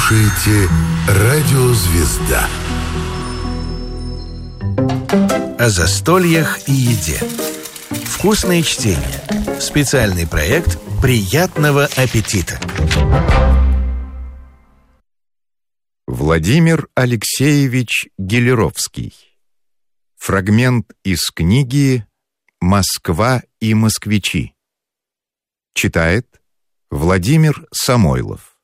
слушаете «Радио Звезда». О застольях и еде. Вкусное чтение. Специальный проект «Приятного аппетита». Владимир Алексеевич Гелеровский. Фрагмент из книги «Москва и москвичи». Читает Владимир Самойлов.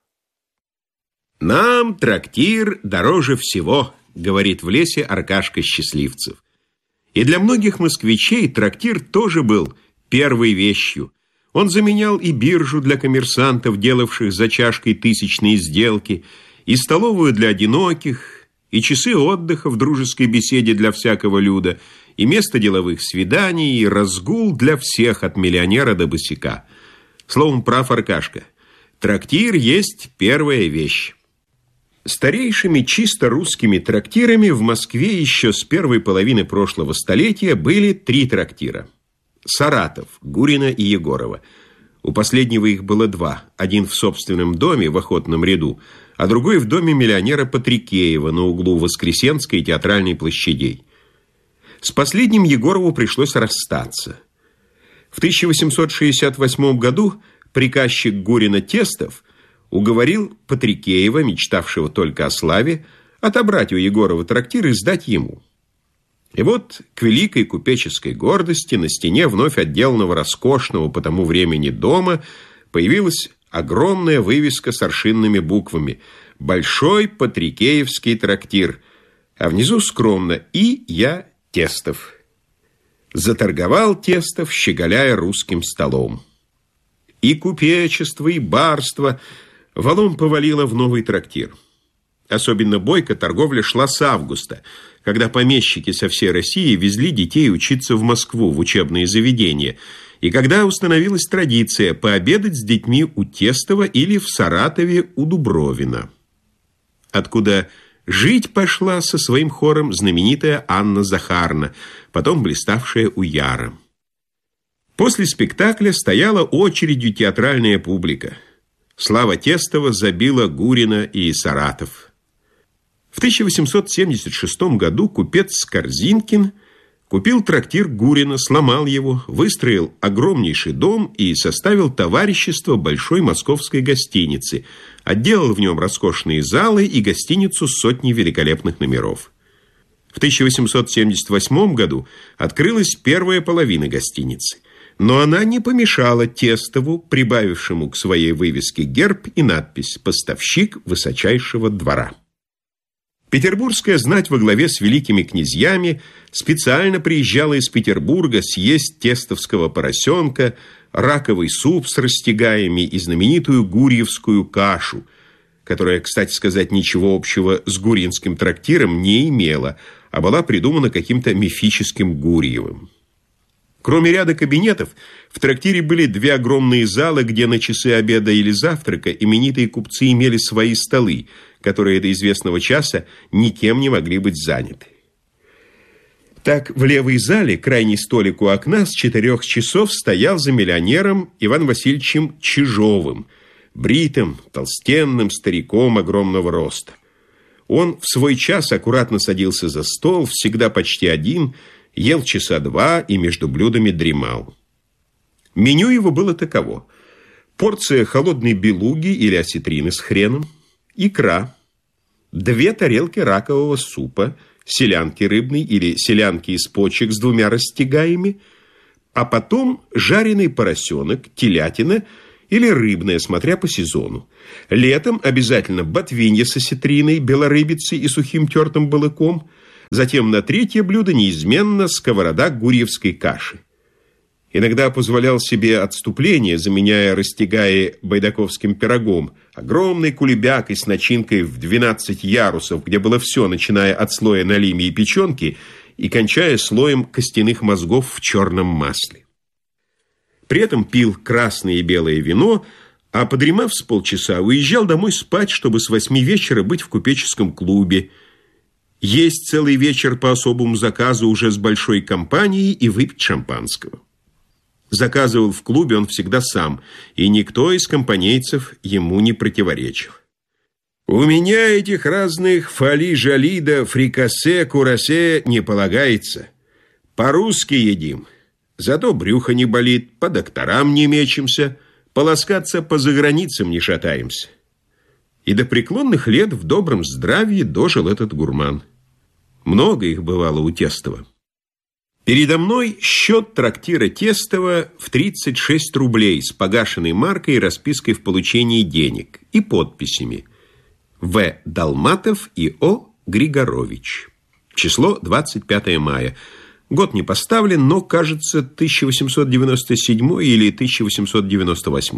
«Нам трактир дороже всего», — говорит в лесе Аркашка Счастливцев. И для многих москвичей трактир тоже был первой вещью. Он заменял и биржу для коммерсантов, делавших за чашкой тысячные сделки, и столовую для одиноких, и часы отдыха в дружеской беседе для всякого люда, и место деловых свиданий, и разгул для всех, от миллионера до босяка. Словом, прав Аркашка. Трактир есть первая вещь. Старейшими чисто русскими трактирами в Москве еще с первой половины прошлого столетия были 3 трактира. Саратов, Гурина и Егорова. У последнего их было 2. Один в собственном доме в Охотном ряду, а другой в доме миллионера Патрикеева на углу Воскресенской и Театральной площадей. С последним Егорову пришлось расстаться. В 1868 году приказчик Гурина Тестов уговорил Патрикеева, мечтавшего только о славе, отобрать у Егорова трактир и сдать ему. И вот к великой купеческой гордости на стене вновь отделанного роскошного по тому времени дома появилась огромная вывеска с аршинными буквами «Большой Патрикеевский трактир», а внизу скромно «И я Тестов». Заторговал Тестов, щеголяя русским столом. И купечество, и барство валом повалило в новый трактир. Особенно бойко торговля шла с августа, когда помещики со всей России везли детей учиться в Москву в учебные заведения, и когда установилась традиция пообедать с детьми у Тестова или в Саратове у Дубровина, откуда жить пошла со своим хором знаменитая Анна Захарна, потом блиставшая у Яра. После спектакля стояла очередью театральная публика. Слава Тестова забила Гурина и Саратов. В 1876 году купец Корзинкин купил трактир Гурина, сломал его, выстроил огромнейший дом и составил товарищество большой московской гостиницы, отделал в нем роскошные залы и гостиницу с сотней великолепных номеров. В 1878 году открылась первая половина гостиницы, но она не помешала Тестову, прибавившему к своей вывеске герб и надпись «Поставщик высочайшего двора». Петербургская знать во главе с великими князьями специально приезжала из Петербурга съесть тестовского поросенка, раковый суп с растягаями и знаменитую гурьевскую кашу, которая, кстати сказать, ничего общего с гурьинским трактиром не имела, а была придумана каким-то мифическим Гурьевым. Кроме ряда кабинетов, в трактире были 2 огромные залы, где на часы обеда или завтрака именитые купцы имели свои столы, которые до известного часа никем не могли быть заняты. Так, в левой зале крайний столик у окна с 4 часов стоял за миллионером Иваном Васильевичем Чижовым, бритым, толстенным стариком огромного роста. Он в свой час аккуратно садился за стол, всегда почти один, ел часа 2 и между блюдами дремал. Меню его было таково: порция холодной белуги или осетрины с хреном, икра, 2 тарелки ракового супа, селянки рыбной или селянки из почек с 2 растягаями, а потом жареный поросенок, телятина или рыбная, смотря по сезону. Летом обязательно ботвинья с осетриной, белорыбицей и сухим тертым балыком. Затем на 3-е блюдо неизменно сковорода гурьевской каши. Иногда позволял себе отступление, заменяя растягаи байдаковским пирогом, огромной кулебякой с начинкой в 12 ярусов, где было все, начиная от слоя налимья и печенки и кончая слоем костяных мозгов в черном масле. При этом пил красное и белое вино, а, подремав с полчаса, уезжал домой спать, чтобы с 8 вечера быть в купеческом клубе, есть целый вечер по особому заказу уже с большой компанией и выпить шампанского. Заказывал в клубе он всегда сам, и никто из компанейцев ему не противоречил. У меня этих разных фоли-жали да фрикасе, курасе не полагается. По-русски едим. Зато брюхо не болит, по докторам не мечемся, полоскаться по заграницам не шатаемся. И до преклонных лет в добром здравии дожил этот гурман. Много их бывало у Тестова. Передо мной счет трактира Тестова в 36 рублей с погашенной маркой и распиской в получении денег и подписями: В. Долматов и О. Григорович. Число 25 мая. Год не поставлен, но, кажется, 1897 или 1898.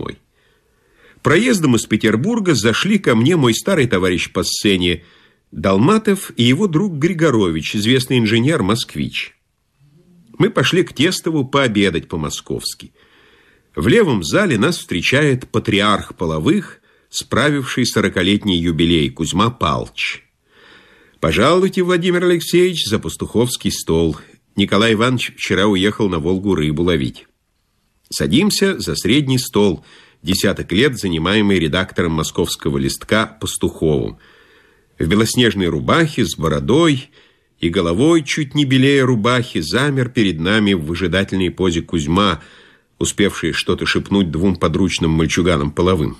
Проездом из Петербурга зашли ко мне мой старый товарищ по сцене Долматов и его друг Григорович, известный инженер-москвич. Мы пошли к Тестову пообедать по-московски. В левом зале нас встречает патриарх половых, справивший 40-летний юбилей, Кузьма Палч. «Пожалуйте, Владимир Алексеевич, за пастуховский стол. Николай Иванович вчера уехал на Волгу рыбу ловить». Садимся за средний стол, десяток лет занимаемый редактором московского листка Пастуховым. В белоснежной рубахе, с бородой и головой чуть не белее рубахи замер перед нами в выжидательной позе Кузьма, успевший что-то шепнуть двум подручным мальчуганам половым.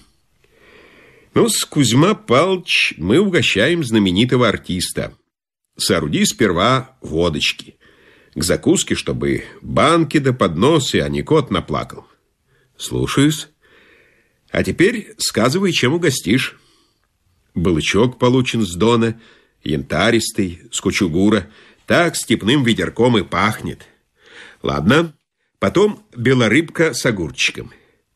Ну, с Кузьма Палч мы угощаем знаменитого артиста. Сооруди сперва водочки. К закуске, чтобы банки да подносы, а не кот наплакал. Слушаюсь. А теперь сказывай, чем угостишь. Балычок получен с Дона, янтаристый, с кучугура. Так степным ветерком и пахнет. Ладно, потом белорыбка с огурчиком.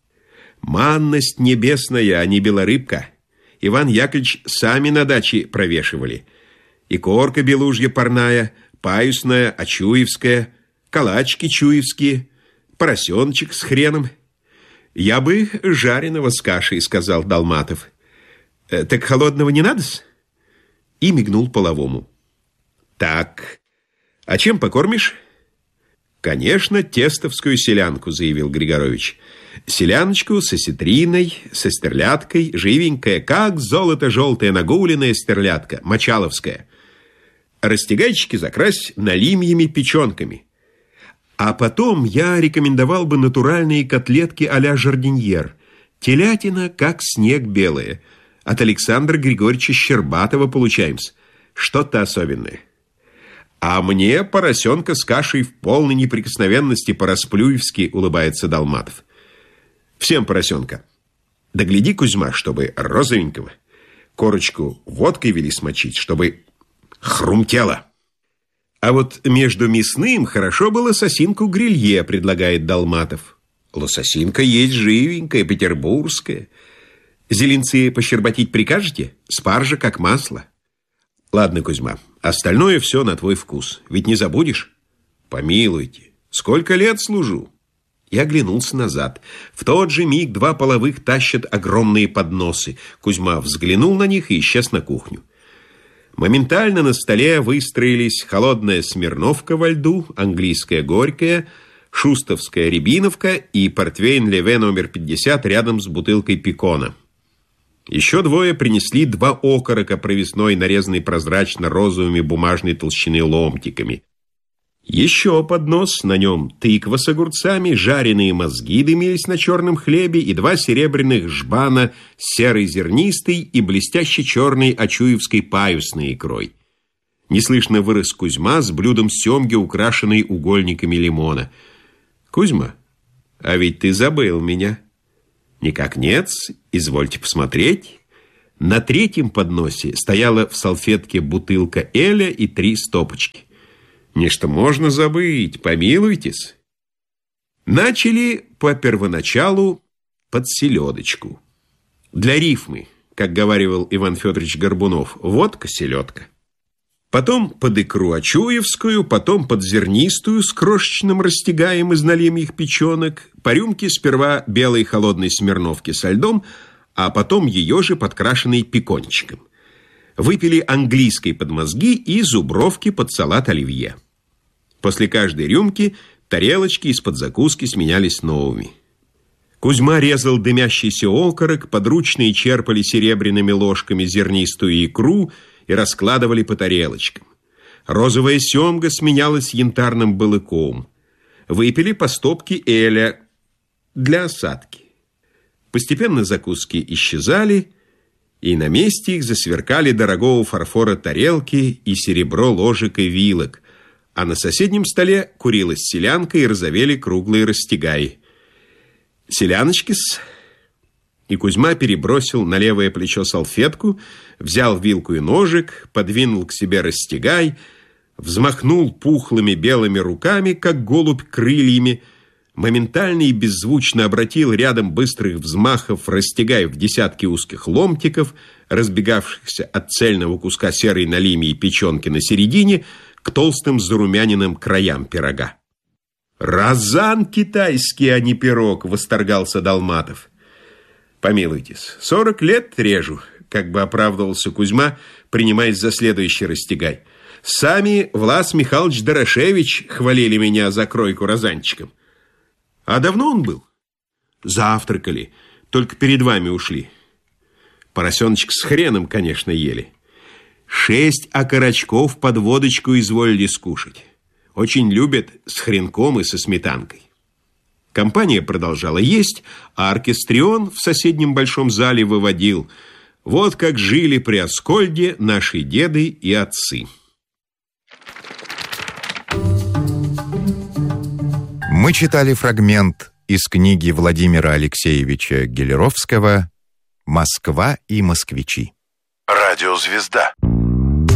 Манность небесная, а не белорыбка. Иван Яковлевич сами на даче провешивали. И корка белужья парная, паюсная, очуевская, калачки чуевские, поросеночек с хреном. Я бы жареного с кашей, сказал Долматов. Так холодного не надо-с? И мигнул половому. Так, а чем покормишь? Конечно, тестовскую селянку, заявил Григорович. Селяночку со сетриной, со стерляткой, живенькая, как золото желтая нагуленная стерлядка, мочаловская. Растягайчики закрась налимьями печенками. А потом я рекомендовал бы натуральные котлетки а-ля жардиньер. Телятина, как снег белая. От Александра Григорьевича Щербатова получаемся. Что-то особенное. А мне поросенка с кашей в полной неприкосновенности по-расплюевски, улыбается Долматов. Всем поросенка. Да гляди, Кузьма, чтобы розовенького. Корочку водкой вели смочить, чтобы хрумтело. А вот между мясным хорошо бы лососинку грилье, предлагает Долматов. Лососинка есть живенькая, петербургская. Зеленцы пощербатить прикажете? Спаржа как масло. Ладно, Кузьма, остальное все на твой вкус. Ведь не забудешь? Помилуйте, сколько лет служу. Я оглянулся назад. В тот же миг два половых тащат огромные подносы. Кузьма взглянул на них и исчез на кухню. Моментально на столе выстроились холодная смирновка во льду, английская горькая, шустовская рябиновка и портвейн Леве номер 50 рядом с бутылкой пикона. Еще двое принесли два окорока провесной, нарезанный прозрачно-розовыми бумажной толщины ломтиками. Еще поднос, на нем тыква с огурцами, жареные мозги дымились на черном хлебе и два серебряных жбана с серой зернистой и блестяще черной очуевской паюсной икрой. Неслышно вырос Кузьма с блюдом семги, украшенной угольниками лимона. «Кузьма, а ведь ты забыл меня». «Никак нет, извольте посмотреть». На третьем подносе стояла в салфетке бутылка эля и 3 стопочки. Нечто можно забыть, помилуйтесь. Начали по первоначалу под селедочку. Для рифмы, как говаривал Иван Федорович Горбунов, водка-селедка. Потом под икру очуевскую, потом под зернистую с крошечным растягаем из налимьих печенок, по рюмке сперва белой холодной смирновки со льдом, а потом ее же подкрашенной пекончиком. Выпили английской под мозги и зубровки под салат оливье. После каждой рюмки тарелочки из-под закуски сменялись новыми. Кузьма резал дымящийся окорок, подручные черпали серебряными ложками зернистую икру и раскладывали по тарелочкам. Розовая семга сменялась янтарным балыком. Выпили по стопке эля для осадки. Постепенно закуски исчезали, и на месте их засверкали дорогого фарфора тарелки и серебро ложек и вилок, а на соседнем столе курилась селянка и розовели круглые растягаи. «Селяночки-с!» И Кузьма перебросил на левое плечо салфетку, взял вилку и ножик, подвинул к себе растягай, взмахнул пухлыми белыми руками, как голубь крыльями, моментально и беззвучно обратил рядом быстрых взмахов растягай в десятки узких ломтиков, разбегавшихся от цельного куска серой налими и печенки на середине к толстым зарумяненным краям пирога. «Розан китайский, а не пирог!» — восторгался Долматов. «Помилуйтесь, 40 лет режу», — как бы оправдывался Кузьма, принимаясь за следующий растягай. «Сами Влас Михайлович Дорошевич хвалили меня за кройку розанчиком». «А давно он был?» «Завтракали, только перед вами ушли. Поросеночек с хреном, конечно, ели. 6 окорочков под водочку изволили скушать. Очень любят с хренком и со сметанкой». Компания продолжала есть, а оркестрион в соседнем большом зале выводил: «Вот как жили при Аскольде наши деды и отцы». Мы читали фрагмент из книги Владимира Алексеевича Гелеровского «Москва и москвичи». Радиозвезда.